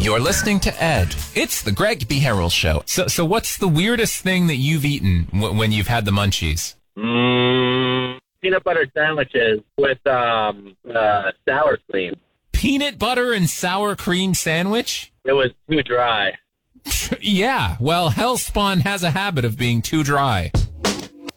You're listening to Ed. It's the Greg B. Harrell Show. So what's the weirdest thing that you've eaten when you've had the munchies? Peanut butter sandwiches with sour cream. Peanut butter and sour cream sandwich? It was too dry. Yeah, well, Hellspawn has a habit of being too dry.